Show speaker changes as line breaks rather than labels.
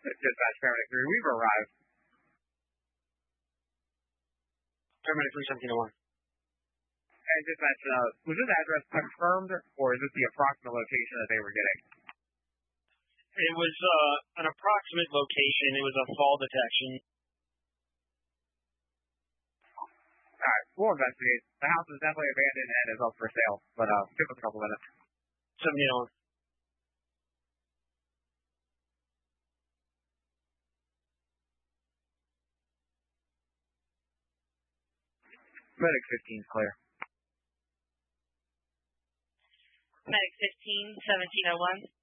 Dispatch paramedic 3, we've arrived.
Paramedic 3, 1701.
And dispatch, was this address confirmed, or is this the approximate location that they were getting?
It was an approximate location. It was a fall detection.
Alright, we'll investigate. The house is definitely abandoned and is up for sale, but give us a couple minutes.
1701.
Medic 15 is clear.
Medic 15, 1701.